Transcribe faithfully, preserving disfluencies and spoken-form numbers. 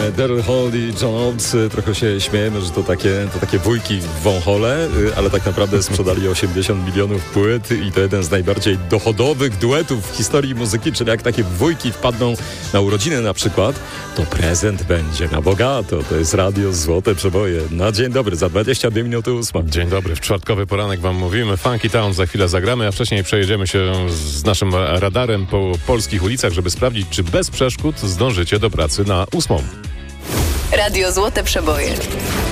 Daryl Hall i John Oates, trochę się śmiejemy, że to takie, to takie wujki w wąchole, ale tak naprawdę sprzedali osiemdziesiąt milionów płyt i to jeden z najbardziej dochodowych duetów w historii muzyki, czyli jak takie wujki wpadną na urodziny na przykład, to prezent będzie na bogato. To jest Radio Złote Przeboje. Na dzień dobry, za dwadzieścia dwie minuty ósma. Dzień dobry, w czwartkowy poranek wam mówimy. Funky Town za chwilę zagramy, a wcześniej przejedziemy się z naszym radarem po polskich ulicach, żeby sprawdzić, czy bez przeszkód zdążycie do pracy na ósmą. Radio Złote Przeboje.